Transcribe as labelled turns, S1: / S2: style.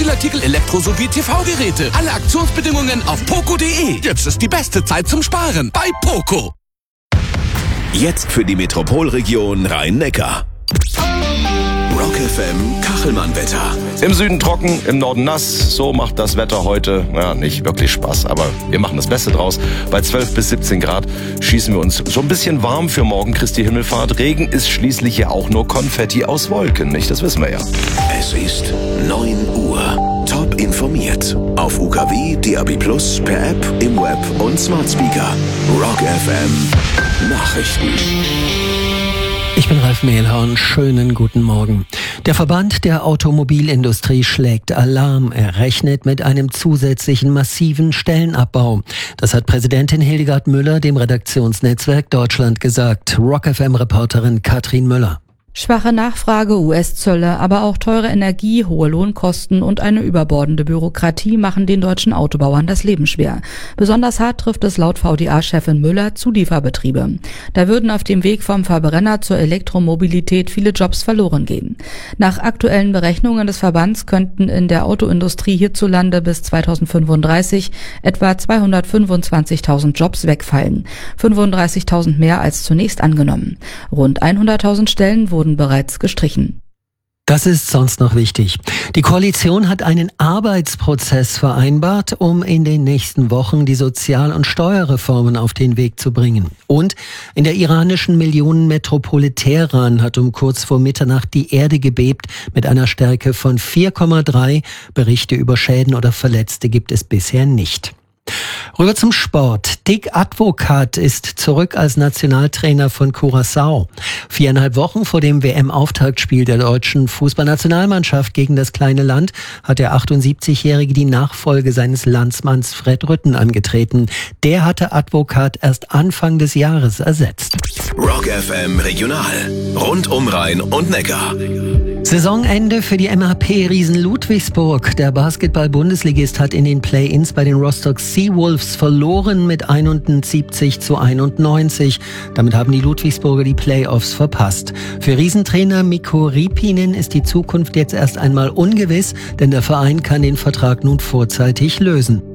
S1: Spielartikel, Elektro- sowie TV-Geräte. Alle Aktionsbedingungen auf poco.de. Jetzt ist die beste Zeit zum Sparen bei Poco.
S2: Jetzt für die Metropolregion Rhein-Neckar. Rock FM Kachelmann-Wetter.
S3: Im Süden trocken, im Norden nass. So macht das Wetter heute, nicht wirklich Spaß, aber wir machen das Beste draus. Bei 12 bis 17 Grad schießen wir uns so ein bisschen warm für morgen Christi Himmelfahrt. Regen ist schließlich ja auch nur Konfetti aus Wolken, nicht? Das wissen wir ja.
S2: Es ist 9 Uhr. Top informiert. Auf UKW, DAB+, per App, im Web und Smart Speaker. Rock FM Nachrichten.
S4: Ich bin Ralf Mehlhorn. Schönen guten Morgen. Der Verband der Automobilindustrie schlägt Alarm. Er rechnet mit einem zusätzlichen massiven Stellenabbau. Das hat Präsidentin Hildegard Müller dem Redaktionsnetzwerk Deutschland gesagt. Rock FM-Reporterin Katrin Müller.
S5: Schwache Nachfrage, US-Zölle, aber auch teure Energie, hohe Lohnkosten und eine überbordende Bürokratie machen den deutschen Autobauern das Leben schwer. Besonders hart trifft es laut VDA-Chefin Müller Zulieferbetriebe. Da würden auf dem Weg vom Verbrenner zur Elektromobilität viele Jobs verloren gehen. Nach aktuellen Berechnungen des Verbands könnten in der Autoindustrie hierzulande bis 2035 etwa 225.000 Jobs wegfallen. 35.000 mehr als zunächst angenommen. Rund 100.000 Stellen wurden bereits gestrichen.
S4: Das ist sonst noch wichtig. Die Koalition hat einen Arbeitsprozess vereinbart, um in den nächsten Wochen die Sozial- und Steuerreformen auf den Weg zu bringen. Und in der iranischen Millionenmetropole Teheran hat um kurz vor Mitternacht die Erde gebebt mit einer Stärke von 4,3. Berichte über Schäden oder Verletzte gibt es bisher nicht. Rüber zum Sport. Dick Advocaat ist zurück als Nationaltrainer von Curaçao. 4,5 Wochen vor dem WM-Auftaktspiel der deutschen Fußballnationalmannschaft gegen das kleine Land hat der 78-Jährige die Nachfolge seines Landsmanns Fred Rutten angetreten. Der hatte Advocaat erst Anfang des Jahres ersetzt.
S2: Rock FM Regional. Rund um Rhein und Neckar.
S4: Saisonende für die MHP-Riesen Ludwigsburg. Der Basketball-Bundesligist hat in den Play-ins bei den Rostock Seawolves verloren mit 71-91. Damit haben die Ludwigsburger die Playoffs verpasst. Für Riesentrainer Mikko Riipinen ist die Zukunft jetzt erst einmal ungewiss, denn der Verein kann den Vertrag nun vorzeitig lösen.